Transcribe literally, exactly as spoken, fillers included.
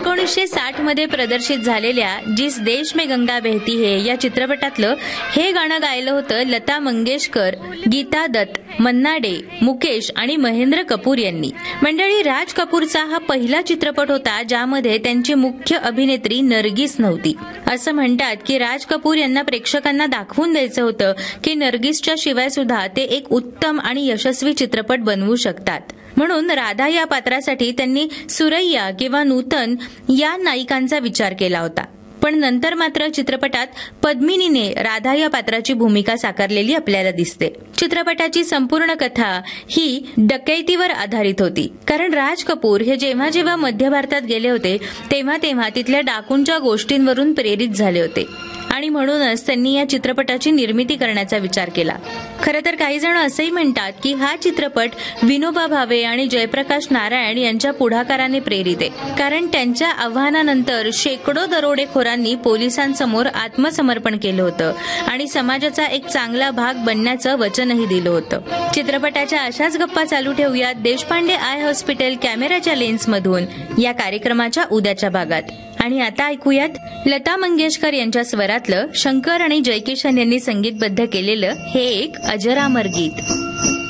एकोणीसशे साठ मध्ये प्रदर्शित झालेल्या जिस देश में गंगा बहती है या चित्रपटातलं हे गाणं गायलं होतं लता मंगेशकर, गीता दत्त, मन्ना डे, मुकेश आणि महेंद्र कपूर यांनी. मंडळी, राज कपूरचा हा पहिला चित्रपट होता ज्यामध्ये त्यांची मुख्य अभिनेत्री नर्गिस नव्हती. असं म्हणतात की राज कपूर यांना प्रेक्षकांना दाखवून द्यायचं होतं की नर्गिसच्या शिवाय सुद्धा ते एक उत्तम आणि यशस्वी चित्रपट बनवू शकतात. म्हणून राधा या पात्रासाठी त्यांनी सुरैया किंवा नूतन या नायिकांचा विचार केला होता. पण नंतर मात्र चित्रपटात पद्मिनीने राधा या पात्राची भूमिका साकारलेली आपल्याला दिसते. चित्रपटाची संपूर्ण कथा ही डकैतीवर आधारित होती. कारण राज कपूर हे जेव्हा जेव्हा मध्य भारतात गेले होते तेव्हा तेव्हा तिथल्या डाकूंच्या गोष्टींवरून प्रेरित झाले होते आणि म्हणूनच त्यांनी या चित्रपटाची निर्मिती करण्याचा विचार केला. खरं तर काही जण असंही म्हणतात की हा चित्रपट विनोबा भावे आणि जयप्रकाश नारायण यांच्या पुढाकाराने प्रेरित आहे. कारण त्यांच्या आव्हानानंतर शेकडो दरोडेखोरांनी पोलिसांसमोर आत्मसमर्पण केलं होतं आणि समाजाचा एक चांगला भाग बनण्याचं वचनही दिलं होतं. चित्रपटाच्या अशाच गप्पा चालू ठेवूयात देशपांडे आय हॉस्पिटल कॅमेराच्या लेन्समधून या कार्यक्रमाच्या उद्याच्या भागात. आणि आता ऐकूयात लता मंगेशकर यांच्या स्वरातलं शंकर आणि जयकिशन यांनी संगीतबद्ध केलेलं हे एक अजरामर गीत.